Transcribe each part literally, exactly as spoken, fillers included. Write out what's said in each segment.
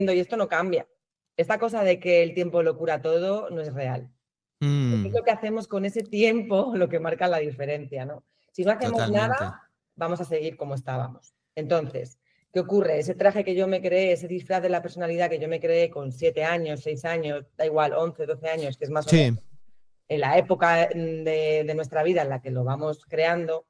y esto no cambia. Esta cosa de que el tiempo lo cura todo no es real. Mm. Es lo que hacemos con ese tiempo lo que marca la diferencia, ¿no? Si no hacemos Totalmente. nada, vamos a seguir como estábamos. Entonces, ¿qué ocurre? Ese traje que yo me creé, ese disfraz de la personalidad que yo me creé con siete años, seis años, da igual, once, doce años, que es más o Sí. menos en la época de, de nuestra vida en la que lo vamos creando,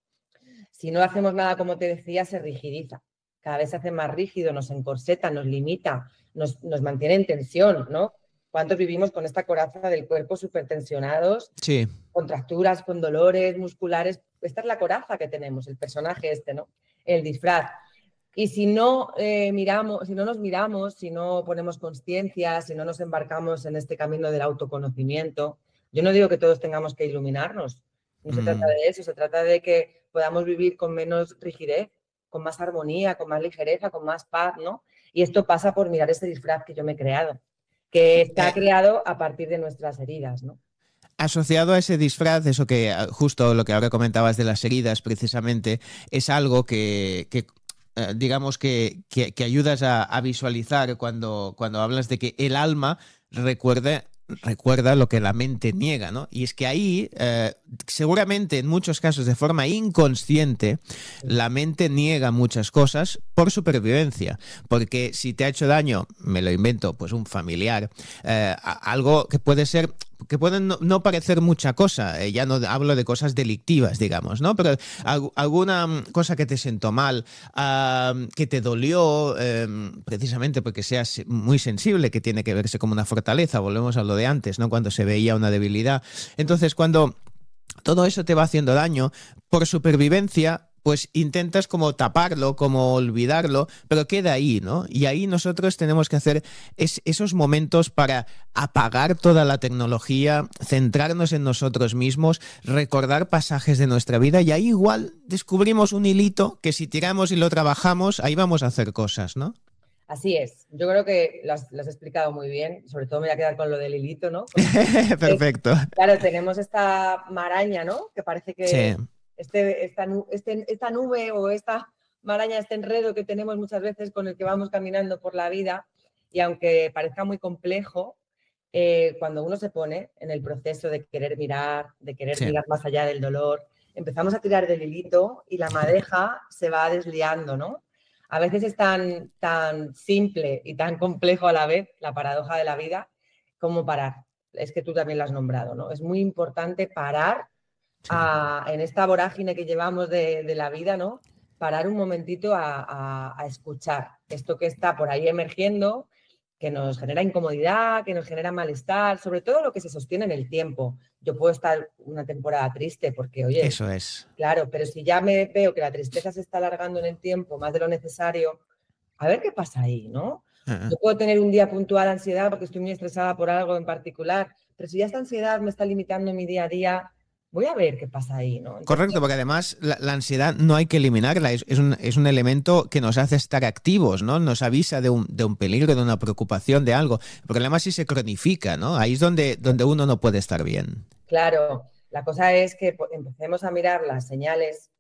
si no hacemos nada, como te decía, se rigidiza. Cada vez se hace más rígido, nos encorseta, nos limita, nos, nos mantiene en tensión, ¿no? ¿Cuántos vivimos con esta coraza del cuerpo súper tensionados? Sí. Contracturas, con dolores musculares. Esta es la coraza que tenemos, el personaje este, ¿no? El disfraz. Y si no eh, miramos, si no nos miramos, si no ponemos conciencia, si no nos embarcamos en este camino del autoconocimiento, yo no digo que todos tengamos que iluminarnos. No se trata Mm. de eso, se trata de que podamos vivir con menos rigidez, con más armonía, con más ligereza, con más paz, ¿no? Y esto pasa por mirar ese disfraz que yo me he creado, que está Eh, creado a partir de nuestras heridas, ¿no? Asociado a ese disfraz, eso que justo lo que ahora comentabas de las heridas, precisamente, es algo que, que eh, digamos que, que, que ayudas a, a visualizar cuando, cuando hablas de que el alma recuerde recuerda lo que la mente niega, ¿no? Y es que ahí, eh, seguramente en muchos casos de forma inconsciente, la mente niega muchas cosas por supervivencia, porque si te ha hecho daño, me lo invento, pues un familiar, eh, algo que puede ser que pueden no, no parecer mucha cosa, eh, ya no hablo de cosas delictivas, digamos, ¿no? Pero al, alguna cosa que te sentó mal, uh, que te dolió, eh, precisamente porque seas muy sensible, que tiene que verse como una fortaleza, volvemos a lo de antes, ¿no? Cuando se veía una debilidad. Entonces, cuando todo eso te va haciendo daño, por supervivencia, pues intentas como taparlo, como olvidarlo, pero queda ahí, ¿no? Y ahí nosotros tenemos que hacer es, esos momentos para apagar toda la tecnología, centrarnos en nosotros mismos, recordar pasajes de nuestra vida y ahí igual descubrimos un hilito que si tiramos y lo trabajamos, ahí vamos a hacer cosas, ¿no? Así es. Yo creo que lo has, lo has explicado muy bien. Sobre todo me voy a quedar con lo del hilito, ¿no? Perfecto. Claro, tenemos esta maraña, ¿no? Que parece que Sí. este, esta, este, esta nube o esta maraña, este enredo que tenemos muchas veces con el que vamos caminando por la vida, y aunque parezca muy complejo, eh, cuando uno se pone en el proceso de querer mirar, de querer Sí. mirar más allá del dolor, empezamos a tirar del hilito y la madeja se va desliando, ¿no? A veces es tan, tan simple y tan complejo a la vez, la paradoja de la vida, como parar. Es que tú también lo has nombrado, ¿no? Es muy importante parar Sí. a, en esta vorágine que llevamos de, de la vida, ¿no? Parar un momentito a, a, a escuchar esto que está por ahí emergiendo, que nos genera incomodidad, que nos genera malestar, sobre todo lo que se sostiene en el tiempo. Yo puedo estar una temporada triste porque, oye, Eso es. claro, pero si ya me veo que la tristeza se está alargando en el tiempo más de lo necesario, a ver qué pasa ahí, ¿no? Uh-huh. Yo puedo tener un día puntual de ansiedad porque estoy muy estresada por algo en particular, pero si ya esta ansiedad me está limitando en mi día a día, voy a ver qué pasa ahí, ¿no? Entonces, correcto, porque además la, la ansiedad no hay que eliminarla, es, es, un, es un elemento que nos hace estar activos, ¿no? Nos avisa de un, de un peligro, de una preocupación, de algo. El problema es si se cronifica, ¿no? Ahí es donde, donde uno no puede estar bien. Claro, la cosa es que empecemos a mirar las señales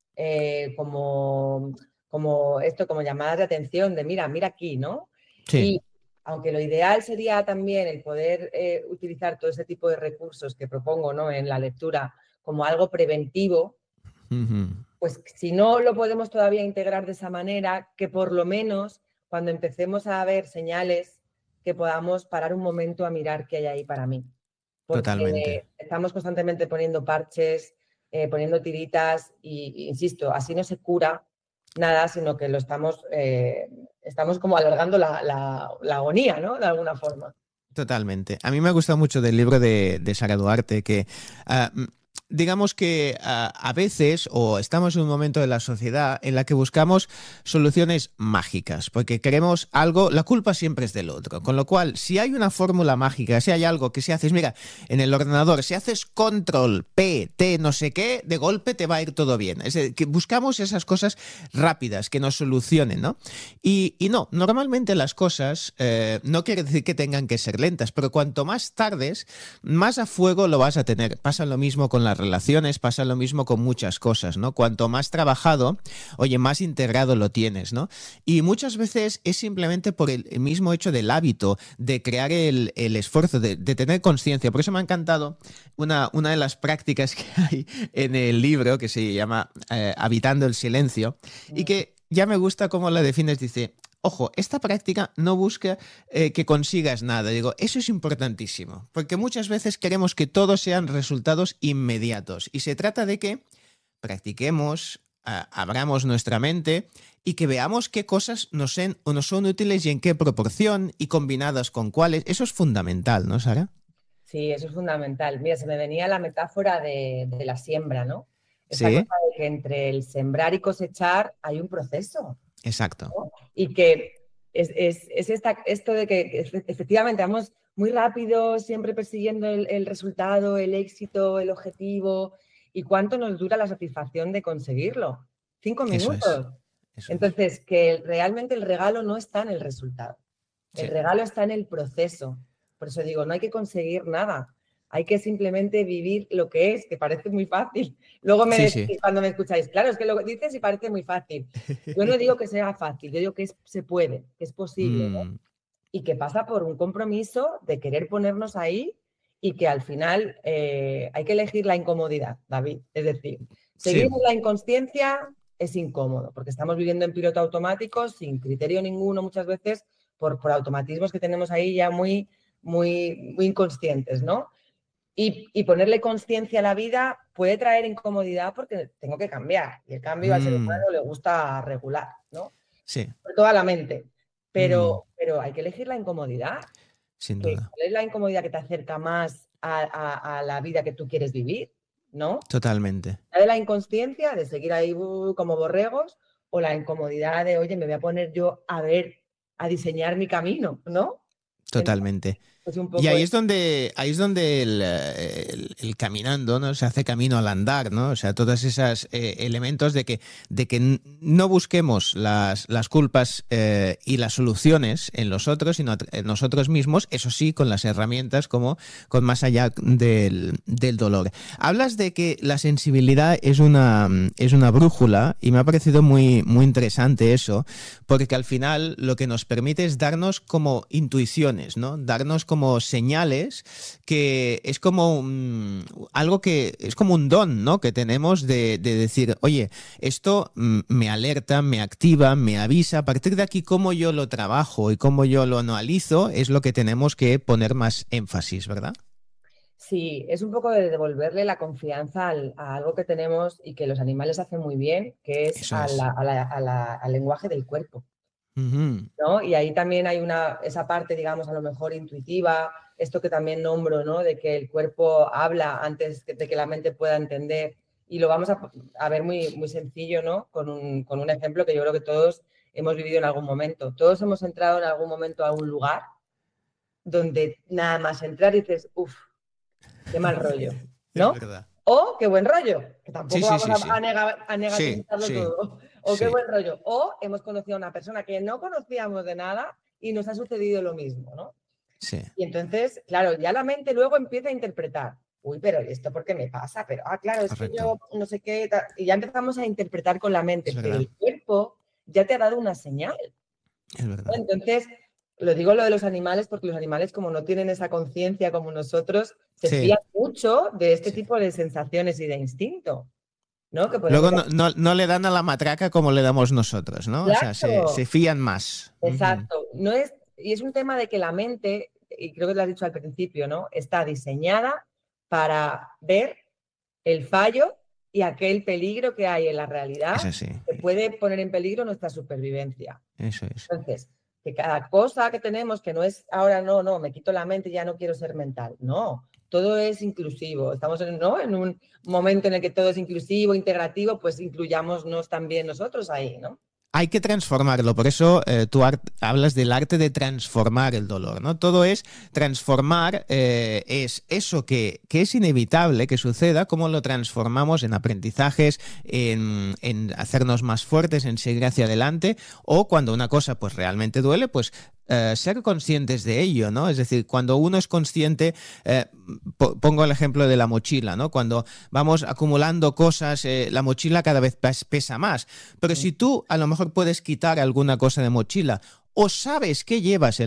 eh, como, como esto, como llamadas de atención, de mira, mira aquí, ¿no? Sí. Y aunque lo ideal sería también el poder eh, utilizar todo ese tipo de recursos que propongo, ¿no? En la lectura como algo preventivo, uh-huh. Pues si no lo podemos todavía integrar de esa manera, que por lo menos cuando empecemos a ver señales, que podamos parar un momento a mirar qué hay ahí para mí. Porque Totalmente. estamos constantemente poniendo parches, eh, poniendo tiritas y, insisto, así no se cura nada, sino que lo estamos, eh, estamos como alargando la, la, la agonía, ¿no? De alguna forma. Totalmente. A mí me ha gustado mucho del libro de, de Sara Duarte que uh, digamos que uh, a veces o estamos en un momento de la sociedad en la que buscamos soluciones mágicas, porque queremos algo, la culpa siempre es del otro, con lo cual si hay una fórmula mágica, si hay algo que si haces, mira, en el ordenador, si haces control, P, T, no sé qué, de golpe te va a ir todo bien. Es decir, que buscamos esas cosas rápidas que nos solucionen, ¿no? Y, y no, normalmente las cosas eh, no quiere decir que tengan que ser lentas, pero cuanto más tardes, más a fuego lo vas a tener. Pasa lo mismo con las relaciones pasa lo mismo con muchas cosas, ¿no? Cuanto más trabajado, oye, más integrado lo tienes, ¿no? Y muchas veces es simplemente por el mismo hecho del hábito, de crear el, el esfuerzo, de, de tener conciencia. Por eso me ha encantado una, una de las prácticas que hay en el libro, que se llama eh, Habitando el Silencio, y que ya me gusta cómo la defines. Dice, ojo, esta práctica no busca eh, que consigas nada. Digo, eso es importantísimo, porque muchas veces queremos que todos sean resultados inmediatos y se trata de que practiquemos, a, abramos nuestra mente y que veamos qué cosas nos, en, nos son útiles y en qué proporción y combinadas con cuáles. Eso es fundamental, ¿no, Sara? Sí, eso es fundamental. Mira, se me venía la metáfora de, de la siembra, ¿no? Esta Sí, cosa de que entre el sembrar y cosechar hay un proceso, exacto. ¿no? Y que es, es, es esta, esto de que efectivamente vamos muy rápido, siempre persiguiendo el, el resultado, el éxito, el objetivo. ¿Y cuánto nos dura la satisfacción de conseguirlo? Cinco Eso es. minutos. Eso es. Entonces, que realmente el regalo no está en el resultado. El Sí. regalo está en el proceso. Por eso digo, no hay que conseguir nada. Hay que simplemente vivir lo que es, que parece muy fácil. Luego me Sí, decís sí. cuando me escucháis, claro, es que lo dices y parece muy fácil. Yo no digo que sea fácil, yo digo que es, se puede, que es posible, ¿no? Mm, Y que pasa por un compromiso de querer ponernos ahí y que al final eh, hay que elegir la incomodidad, David. Es decir, seguir sí. en la inconsciencia es incómodo, porque estamos viviendo en piloto automático, sin criterio ninguno muchas veces, por, por automatismos que tenemos ahí ya muy, muy, muy inconscientes, ¿no? Y, y ponerle conciencia a la vida puede traer incomodidad porque tengo que cambiar. Y el cambio al ser Mm, humano le gusta regular, ¿no? sí. Sobre todo a la mente. Mm, Pero, pero hay que elegir la incomodidad. sin Que, duda. ¿cuál es la incomodidad que te acerca más a, a, a la vida que tú quieres vivir? ¿No? Totalmente. ¿La de la inconsciencia, de seguir ahí uh, como borregos? ¿O la incomodidad de, oye, me voy a poner yo a ver, a diseñar mi camino? ¿No? Entonces, Totalmente. pues un Y poco ahí es donde, ahí es donde el, eh, el- el caminando, ¿no? Se hace camino al andar, ¿no? O sea, todos esos eh, elementos de que, de que n- no busquemos las, las culpas eh, y las soluciones en los otros, sino en nosotros mismos, eso sí, con las herramientas como con más allá del, del dolor. Hablas de que la sensibilidad es una, es una brújula y me ha parecido muy, muy interesante eso, porque al final lo que nos permite es darnos como intuiciones, ¿no? Darnos como señales que es como un, algo que es como un don, ¿no? Que tenemos de, de decir, oye, esto mm, me alerta, me activa, me avisa. A partir de aquí, cómo yo lo trabajo y cómo yo lo analizo es lo que tenemos que poner más énfasis, ¿verdad? sí, es un poco de devolverle la confianza al, a algo que tenemos y que los animales hacen muy bien, que es Eso a es. la, a la, a la, al lenguaje del cuerpo, Ujú. ¿no? Y ahí también hay una, esa parte, digamos, a lo mejor intuitiva, esto que también nombro, ¿no? De que el cuerpo habla antes de que la mente pueda entender. Y lo vamos a, a ver muy, muy sencillo, ¿no? Con un, con un ejemplo que yo creo que todos hemos vivido en algún momento. Todos hemos entrado en algún momento a un lugar donde nada más entrar dices, uff, qué mal rollo, Es ¿no? verdad. O qué buen rollo, que Sí, tampoco sí, vamos sí, a, sí. a, nega- a Sí, negativizarlo sí, todo. O qué sí. buen rollo. O hemos conocido a una persona que no conocíamos de nada y nos ha sucedido lo mismo, ¿no? Sí, Y entonces, claro, ya la mente luego empieza a interpretar. Uy, pero ¿y esto por qué me pasa? Pero, ah, claro, es que correcto. yo no sé qué. ta- Y ya empezamos a interpretar con la mente, Es pero verdad, el cuerpo ya te ha dado una señal. es ¿No? verdad. Entonces, lo digo lo de los animales porque los animales, como no tienen esa conciencia como nosotros, se Sí, fían mucho de este sí. tipo de sensaciones y de instinto, ¿no? Que podemos Luego no, no, no le dan a la matraca como le damos nosotros, ¿no? O sea, se, se Exacto, fían más. Ujú. exacto. No es, y es un tema de que la mente, y creo que lo has dicho al principio, ¿no? Está diseñada para ver el fallo y aquel peligro que hay en la Es realidad así, que puede poner en peligro nuestra supervivencia. eso es. Entonces, que cada cosa que tenemos, que no es ahora no, no, me quito la mente y ya no quiero ser mental. No, todo es inclusivo. Estamos en, ¿no? en un momento en el que todo es inclusivo, integrativo, pues incluyámonos también nosotros ahí, ¿no? Hay que transformarlo, por eso eh, tú hablas del arte de transformar el dolor, ¿no? Todo es transformar, eh, es eso que, que es inevitable que suceda, cómo lo transformamos en aprendizajes, en, en hacernos más fuertes, en seguir hacia adelante, o cuando una cosa pues realmente duele, pues eh, ser conscientes de ello, ¿no? Es decir, cuando uno es consciente, eh, po pongo el ejemplo de la mochila, ¿no? Cuando vamos acumulando cosas, eh, la mochila cada vez pesa más. Pero si tú a lo mejor puedes quitar alguna cosa de mochila o sabes qué llevas en